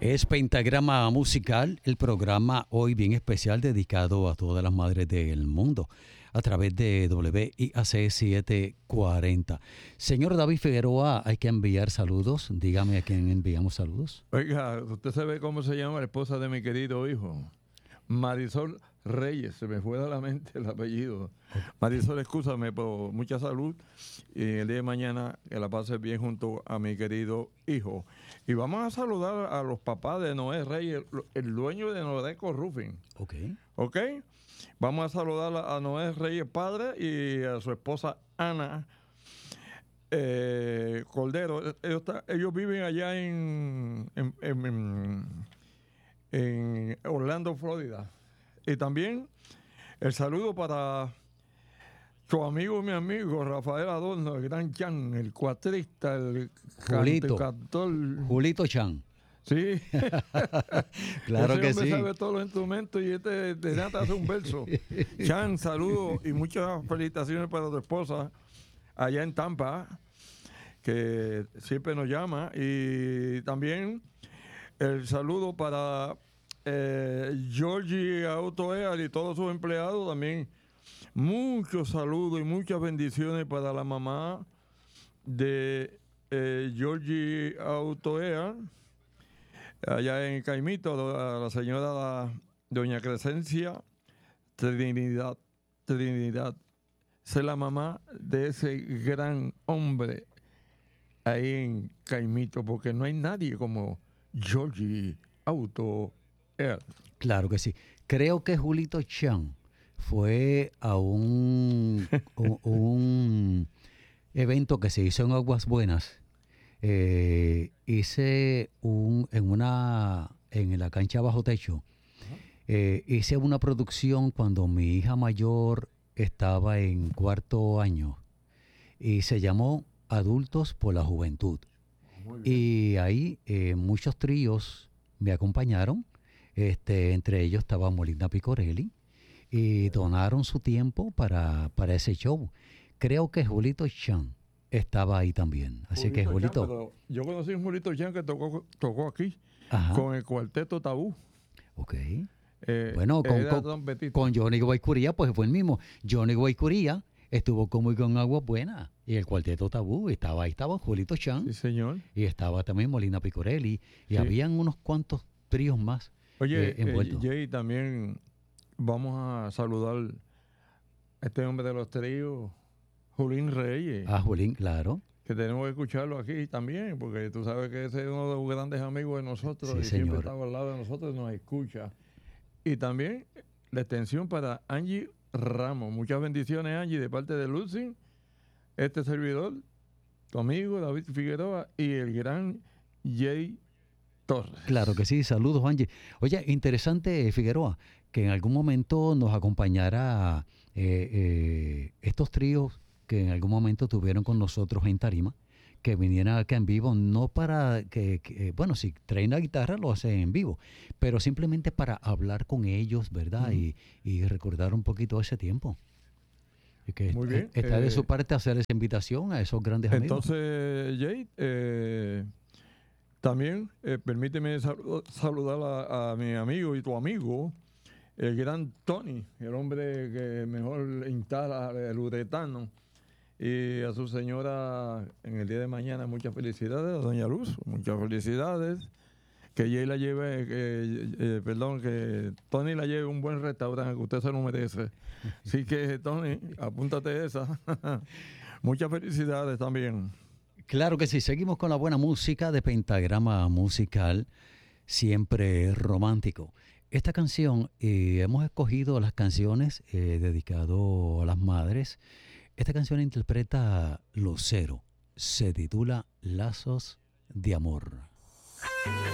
Es Pentagrama Musical, el programa hoy bien especial dedicado a todas las madres del mundo a través de WIAC 740. Señor David Figueroa, hay que enviar saludos. Dígame a quién enviamos saludos. Oiga, ¿usted sabe cómo se llama la esposa de mi querido hijo? Marisol Reyes, se me fue de la mente el apellido. Marisol, escúchame, por mucha salud y el día de mañana que la pases bien junto a mi querido hijo. Y vamos a saludar a los papás de Noé Reyes, el dueño de Nodeco Roofing. ¿Ok? Vamos a saludar a Noé Reyes padre y a su esposa Ana Cordero. Ellos viven allá en Orlando, Florida. Y también el saludo para su amigo, mi amigo Rafael Adorno, el gran Chan, el cuatrista, el cantor. Julito Chan. Sí. Claro que sí. Sabe todos los instrumentos y de nada hace un verso. Chan, saludos y muchas felicitaciones para tu esposa allá en Tampa, que siempre nos llama. Y también el saludo para Georgie Autoeal y todos sus empleados. También muchos saludos y muchas bendiciones para la mamá de Georgie Autoeal allá en Caimito, a la señora doña Crescencia Trinidad. Esa es la mamá de ese gran hombre ahí en Caimito, porque no hay nadie como Georgie Autoeal. Claro que sí. Creo que Julito Chan fue a un evento que se hizo en Aguas Buenas. Hice en la cancha bajo techo. Hice una producción cuando mi hija mayor estaba en cuarto año y se llamó Adultos por la Juventud. Y ahí muchos tríos me acompañaron. Entre ellos estaba Molina Picorelli y donaron su tiempo para ese show. Creo que Julito Chan estaba ahí también. Así que Julito. Chan, yo conocí a un Julito Chan que tocó aquí. Ajá. Con el cuarteto Tabú. Ok. Bueno, con Johnny Guaycuría, pues fue el mismo. Johnny Guaycuría estuvo conmigo en Aguas Buenas y el cuarteto Tabú. Ahí estaba Julito Chan. Sí, señor. Y estaba también Molina Picorelli. Y sí, habían unos cuantos tríos más. Oye, Jay, también vamos a saludar a este hombre de los tríos, Julín Reyes. Ah, Julín, claro. Que tenemos que escucharlo aquí también, porque tú sabes que ese es uno de los grandes amigos de nosotros. Sí, y señor. Siempre está al lado de nosotros y nos escucha. Y también la extensión para Angie Ramos. Muchas bendiciones, Angie, de parte de Lucy, este servidor, tu amigo David Figueroa y el gran Jay Torres. Claro que sí, saludos, Angie. Oye, interesante, Figueroa, que en algún momento nos acompañara estos tríos que en algún momento tuvieron con nosotros en tarima, que vinieran acá en vivo, no para bueno, si traen la guitarra lo hacen en vivo, pero simplemente para hablar con ellos, ¿verdad? Y recordar un poquito ese tiempo. Y que muy bien. Está de su parte hacer esa invitación a esos grandes amigos. Entonces, Jay, también permíteme saludar a mi amigo y tu amigo, el gran Tony, el hombre que mejor instala el uretano, y a su señora en el día de mañana. Muchas felicidades, a doña Luz, muchas felicidades. Que Jay la lleve, que Tony la lleve a un buen restaurante, que usted se lo merece. Así que, Tony, apúntate esa. Muchas felicidades también. Claro que sí, seguimos con la buena música de Pentagrama Musical, siempre romántico. Esta canción, hemos escogido las canciones dedicadas a las madres. Esta canción interpreta Lucero, se titula Lazos de Amor.